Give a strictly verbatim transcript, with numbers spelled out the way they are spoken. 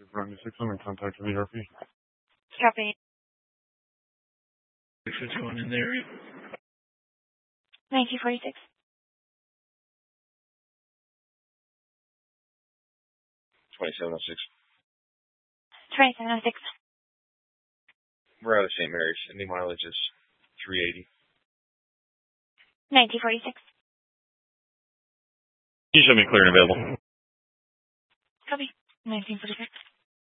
ninety-six, I'm in contact with the E R P. Copy. If it's going in there. nineteen forty-six. twenty-seven oh six. twenty-seven oh six. We're out of Saint Mary's. Any mileage is three eighty. nineteen forty-six. You show me clear and available. Copy. nineteen forty-six.